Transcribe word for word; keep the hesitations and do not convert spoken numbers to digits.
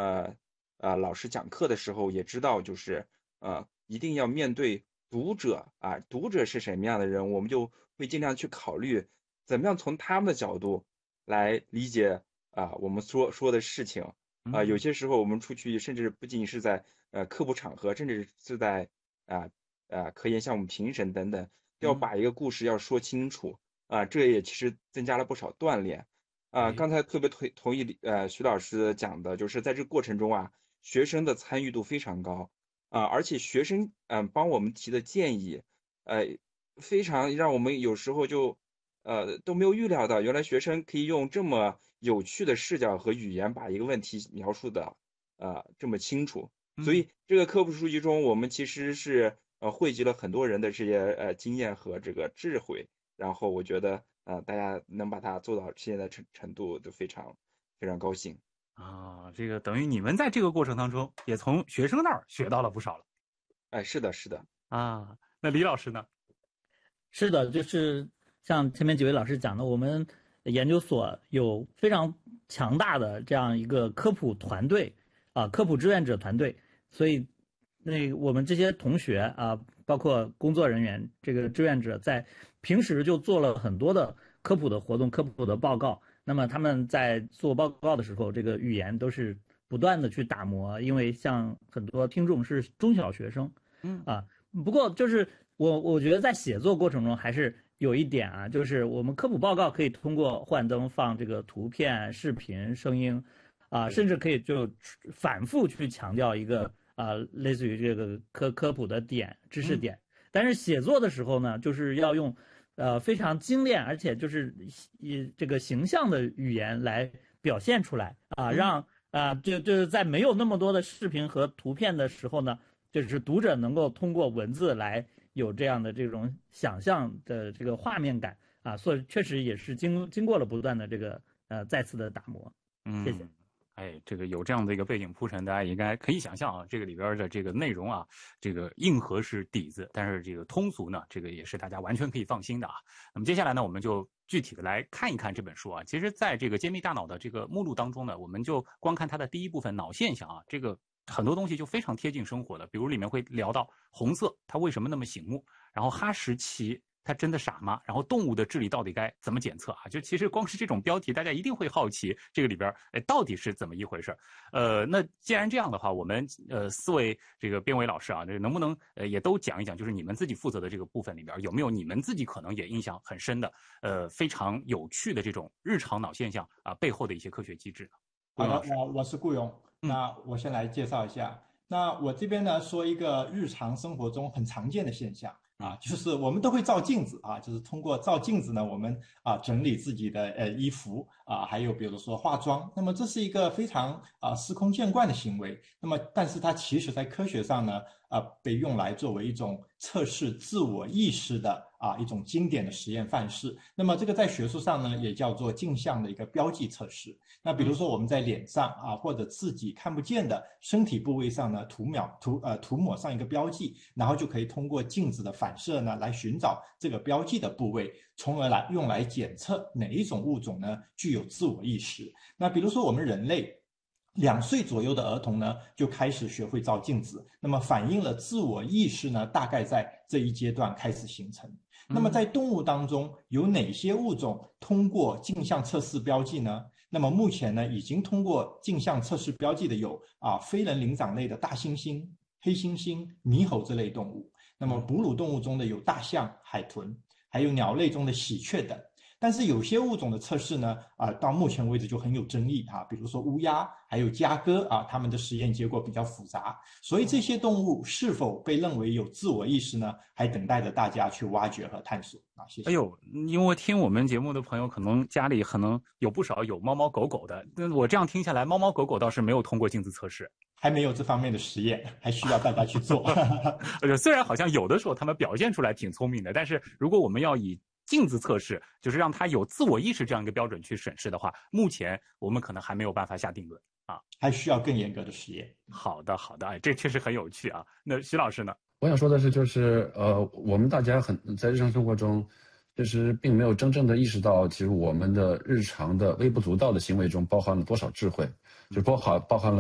呃呃老师讲课的时候也知道，就是呃一定要面对读者啊，读者是什么样的人，我们就会尽量去考虑怎么样从他们的角度来理解啊我们说说的事情啊。有些时候我们出去，甚至不仅仅是在呃课部场合，甚至是在啊啊科研项目评审等等，都要把一个故事要说清楚啊。这也其实增加了不少锻炼啊。刚才特别同同意呃徐老师讲的，就是在这个过程中啊，学生的参与度非常高啊，而且学生嗯、呃、帮我们提的建议，呃非常让我们有时候就呃都没有预料到，原来学生可以用这么有趣的视角和语言把一个问题描述的呃这么清楚。所以这个科普书籍中，我们其实是呃汇集了很多人的这些呃经验和这个智慧，然后我觉得呃大家能把它做到现在的程程度，都非常非常高兴啊。这个等于你们在这个过程当中也从学生那儿学到了不少了。 哎，是的，是的啊。那李老师呢？ 是的，就是像前面几位老师讲的，我们研究所有非常强大的这样一个科普团队啊，科普志愿者团队，所以那我们这些同学啊，包括工作人员，这个志愿者在平时就做了很多的科普的活动、科普的报告。那么他们在做报告的时候，这个语言都是不断的去打磨，因为像很多听众是中小学生， 嗯啊，不过就是我我觉得在写作过程中还是有一点啊，就是我们科普报告可以通过幻灯放这个图片、视频、声音，啊，甚至可以就反复去强调一个啊，类似于这个科科普的点、知识点。但是写作的时候呢，就是要用呃非常精炼，而且就是以这个形象的语言来表现出来啊，让啊就就是在没有那么多的视频和图片的时候呢，就是读者能够通过文字来有这样的这种想象的这个画面感啊，所以确实也是经经过了不断的这个呃再次的打磨。谢谢。 嗯，哎，这个有这样的一个背景铺陈，大家应该可以想象啊，这个里边的这个内容啊，这个硬核是底子，但是这个通俗呢，这个也是大家完全可以放心的啊。那么接下来呢，我们就具体的来看一看这本书啊。其实，在这个揭秘大脑的这个目录当中呢，我们就光看它的第一部分脑现象啊，这个很多东西就非常贴近生活的，比如里面会聊到红色它为什么那么醒目，然后哈士奇它真的傻吗？然后动物的智力到底该怎么检测啊？就其实光是这种标题，大家一定会好奇这个里边哎到底是怎么一回事。呃，那既然这样的话，我们呃四位这个编委老师啊，这能不能呃也都讲一讲，就是你们自己负责的这个部分里边有没有你们自己可能也印象很深的呃非常有趣的这种日常脑现象啊背后的一些科学机制呢？ 好的，我我是顾勇，那我先来介绍一下。那我这边呢说一个日常生活中很常见的现象啊，就是我们都会照镜子啊，就是通过照镜子呢，我们啊整理自己的呃衣服啊，还有比如说化妆。那么这是一个非常啊司空见惯的行为。那么但是它其实在科学上呢啊被用来作为一种测试自我意识的啊一种经典的实验范式。那么这个在学术上呢也叫做镜像的一个标记测试。那比如说我们在脸上啊或者自己看不见的身体部位上呢涂描涂呃涂抹上一个标记，然后就可以通过镜子的反射呢来寻找这个标记的部位，从而来用来检测哪一种物种呢具有自我意识。那比如说我们人类两岁左右的儿童呢，就开始学会照镜子，那么反映了自我意识呢，大概在这一阶段开始形成。那么在动物当中，有哪些物种通过镜像测试标记呢？那么目前呢，已经通过镜像测试标记的有啊，非人灵长类的大猩猩、黑猩猩、猕猴这类动物。那么哺乳动物中的有大象、海豚，还有鸟类中的喜鹊等。但是有些物种的测试呢，啊、呃，到目前为止就很有争议啊，比如说乌鸦，还有家鸽啊，它们的实验结果比较复杂，所以这些动物是否被认为有自我意识呢，还等待着大家去挖掘和探索啊。谢谢。 哎呦，因为听我们节目的朋友，可能家里可能有不少有猫猫狗狗的，那我这样听下来，猫猫狗狗倒是没有通过镜子测试。 还没有这方面的实验，还需要大家去做。 虽然好像有的时候他们表现出来挺聪明的，但是如果我们要以镜子测试，就是让他有自我意识这样一个标准去审视的话，目前我们可能还没有办法下定论啊， 还需要更严格的实验。 好的，好的，哎，这确实很有趣啊。那徐老师呢？ 我想说的是，就是呃，我们大家很在日常生活中，其实并没有真正的意识到，其实我们的日常的微不足道的行为中包含了多少智慧，就包含包含了。